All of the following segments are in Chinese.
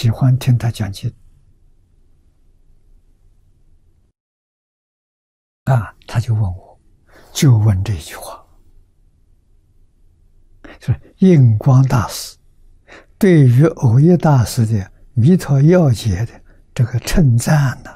喜欢听他讲经啊，他就问我，就问这句话，就是印光大师对于藕益大师的弥陀要解的这个称赞呢，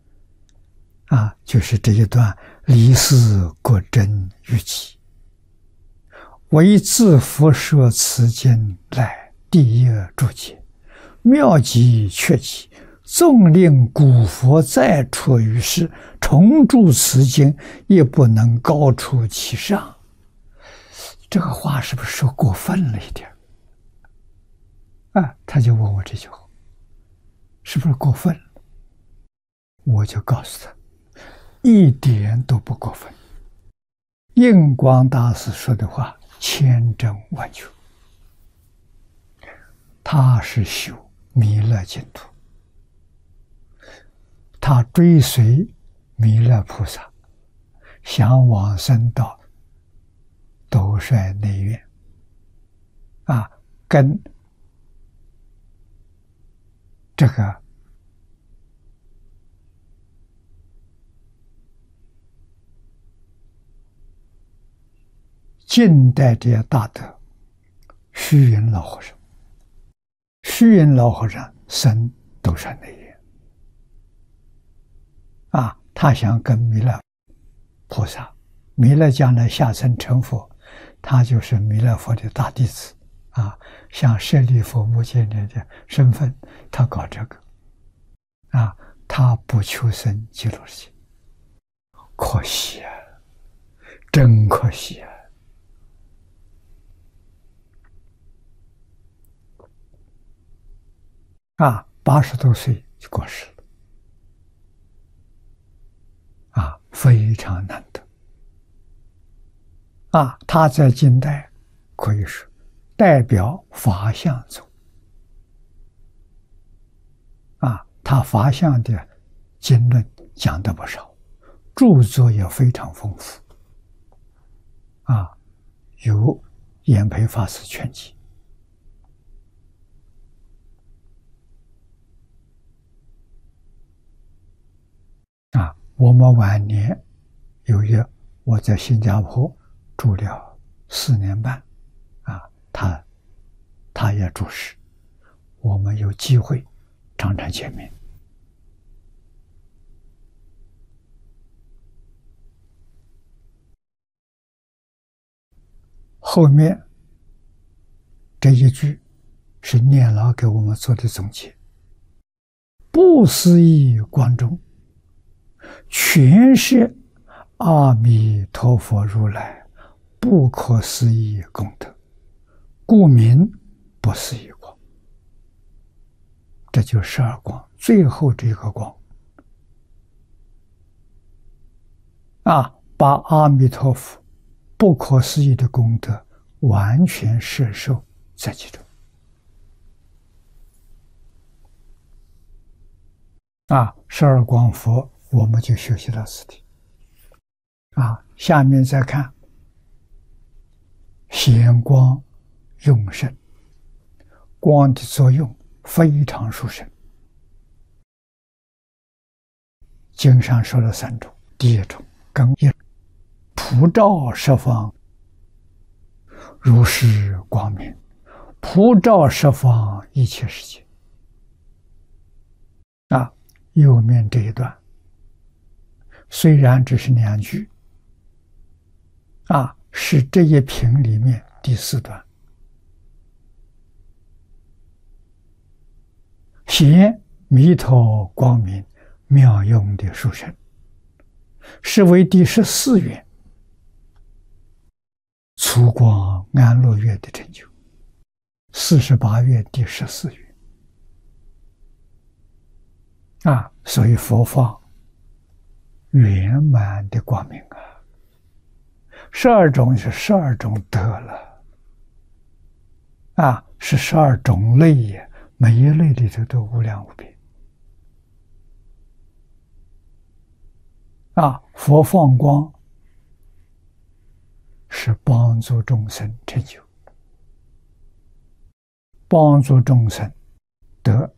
就是这一段离世果真于己，为自佛说此经来第一注解，妙极确极，纵令古佛再出于世，重著此经，也不能高出其上。这个话是不是说过分了一点？他就问我这句话，是不是过分了？我就告诉他，一点都不过分。印光大师说的话千真万确，他是修弥勒净土，他追随弥勒菩萨，想往生到斗率内院，跟这个近代这些大德，虚云老和尚，虚云老和尚生斗率内院，他想跟弥勒菩萨，弥勒将来下生成佛，他就是弥勒佛的大弟子，像舍利弗、目犍连的身份，他搞这个，他不求生极乐世界，可惜啊，真可惜80多岁就过世了，非常难得。他在近代可以说代表法相宗，他法相的经论讲得不少，著作也非常丰富，有《演培法师全集》，我们晚年有一个，我在新加坡住了4年半，他也住世，我们有机会常常见面。后面这一句是念老给我们做的总结，不思议光中，全是阿弥陀佛如来不可思议功德，故名不思议光。这就是12光，最后这个光，把阿弥陀佛不可思议的功德完全摄受在其中。12光佛我们就学习到此地。下面再看显光用圣，光的作用非常殊胜。经上说了3种，第一种更一，普照十方如是光明，普照十方一切世界。右面这一段虽然只是2句，是这一品里面第4段。显弥陀光明妙用的殊胜，是为第14愿粗光安乐月的成就，48愿第14愿。所以佛法圆满的光明12种是12种德了，是12种类也，每一类里头都无量无边。佛放光是帮助众生成就，帮助众生得